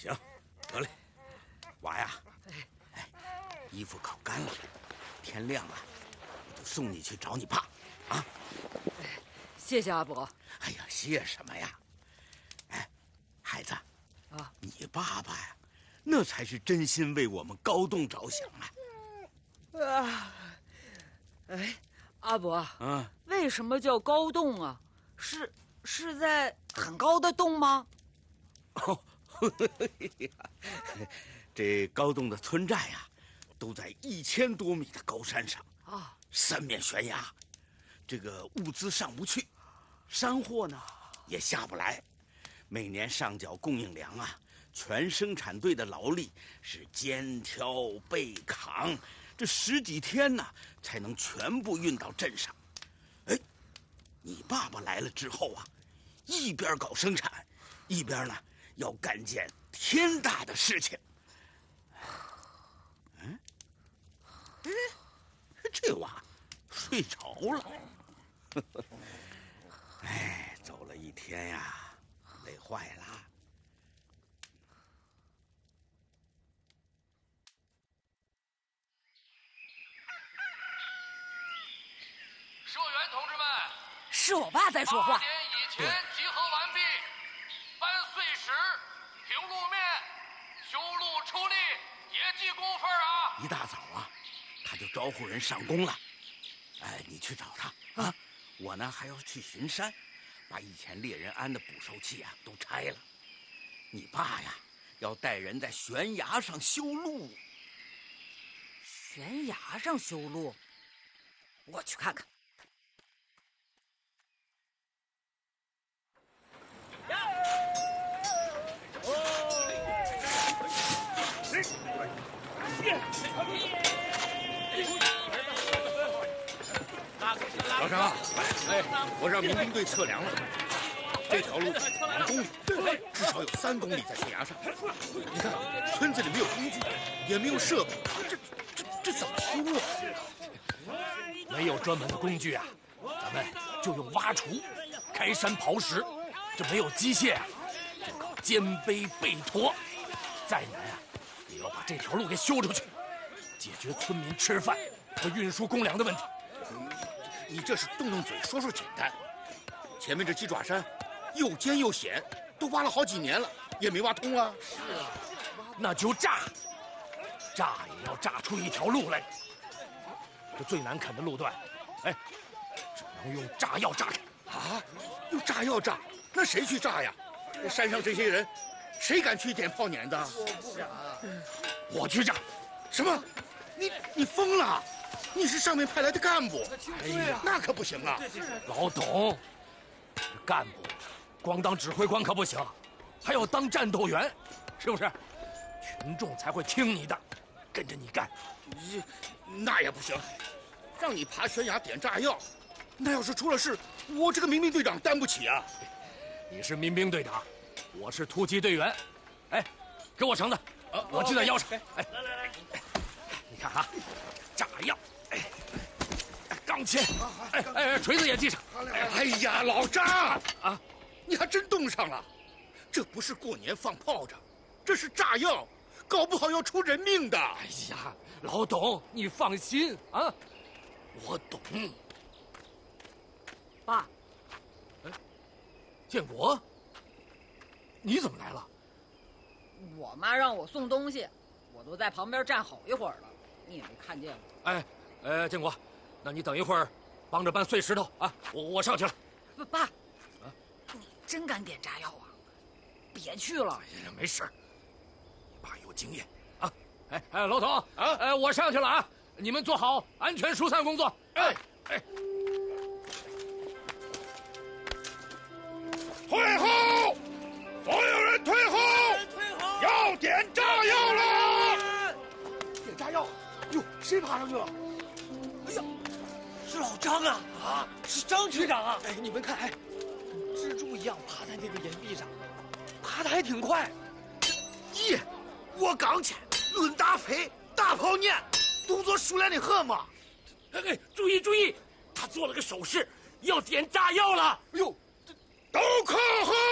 行，得嘞，娃呀，衣服烤干了，天亮了，我就送你去找你爸，啊！ 谢谢阿伯。 哎呀，谢什么呀？哎，孩子， 啊， 你爸爸呀，那才是真心为我们高栋着想啊！ 哎，阿伯， 为什么叫高栋啊？是在很高的洞吗？ 哦，这高栋的村寨呀，都在1000多米的高山上啊，三面悬崖，这个物资上不去，山货呢也下不来，每年上缴供应粮啊，全生产队的劳力是肩挑背扛，这10几天呢才能全部运到镇上。哎，你爸爸来了之后啊，一边搞生产，一边呢要干件天大的事情。这娃睡着了。哎，走了一天呀，累坏了。 社员同志们， 是我爸在说话。 8点以前集合完毕，搬碎石、平路面、修路出力，也记工分啊！ 一大早啊，他就招呼人上工了。哎，你去找他啊！我呢还要去巡山，把以前猎人安的捕兽器啊都拆了。你爸呀，要带人在悬崖上修路。 悬崖上修路？我去看看。 老张，我让民兵队测量了，这条路2公里，至少有3公里在悬崖上。你看，村子里没有工具，也没有设备，这怎么修啊？ 没有专门的工具啊，咱们就用挖锄、开山刨石。这没有机械啊，就靠肩背背驮。再难啊，也要把这条路给修出去，解决村民吃饭和运输公粮的问题。 你这是动嘴说简单，前面这鸡爪山又尖又险，都挖了好几年了，也没挖通啊。 是啊，那就炸也要炸出一条路来。这最难啃的路段，只能用炸药炸开。 啊，用炸药炸？那谁去炸呀？山上这些人，谁敢去点炮碾子？ 我去炸。 什么？你疯了？你是上面派来的干部， 哎呀， 那可不行啊！ 老董，这干部光当指挥官可不行，还要当战斗员，是不是？群众才会听你的，跟着你干。 那也不行，让你爬悬崖点炸药，那要是出了事，我这个民兵队长担不起啊！ 你是民兵队长，我是突击队员。哎，给我绳子，我系在腰上。哎，来，你看啊，炸药。钢钎，锤子也系上。 哎呀，老张啊，你还真动上了！这不是过年放炮仗，这是炸药，搞不好要出人命的。 哎呀，老董，你放心啊，我懂。 爸， 建国，你怎么来了？ 我妈让我送东西，我都在旁边站好一会儿了，你也没看见我。 建国。那你等一会儿，帮着搬碎石头啊！我上去了。 爸，你真敢点炸药啊？别去了。 哎呀，没事，你爸有经验啊！老董啊，我上去了啊！你们做好安全疏散工作。 退后！所有人退后！要点炸药了！ 点炸药？哟，谁爬上去了？哎呀！是老张啊！啊，是张局长啊！哎，你们看，蜘蛛一样爬在那个岩壁上，爬得还挺快。 咦，我刚去，论打飞，大炮撵，动作熟练的很嘛。 注意，他做了个手势，要点炸药了。 哎呦，都靠后！